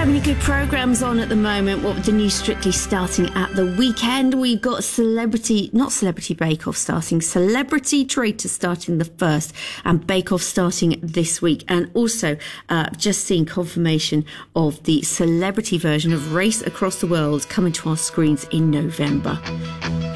So many good programmes on at the moment. What with the new Strictly starting at the weekend, we've got Celebrity Bake Off starting, Celebrity Traitor starting the 1st, and Bake Off starting this week. And also just seeing confirmation of the celebrity version of Race Across the World coming to our screens in November.